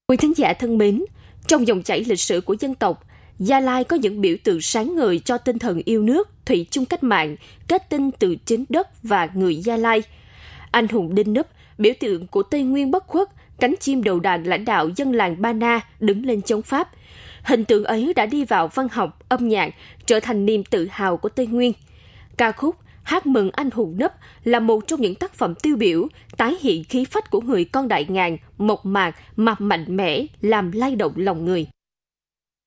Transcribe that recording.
Quý thính giả thân mến, trong dòng chảy lịch sử của dân tộc, Gia Lai có những biểu tượng sáng ngời cho tinh thần yêu nước, thủy chung cách mạng, kết tinh từ chính đất và người Gia Lai. Anh hùng Đinh Núp, biểu tượng của Tây Nguyên bất khuất, cánh chim đầu đàn lãnh đạo dân làng Ba Na đứng lên chống Pháp. Hình tượng ấy đã đi vào văn học, âm nhạc, trở thành niềm tự hào của Tây Nguyên. Ca khúc Hát mừng anh hùng Núp là một trong những tác phẩm tiêu biểu, tái hiện khí phách của người con đại ngàn, mộc mạc mà mạnh mẽ, làm lay động lòng người.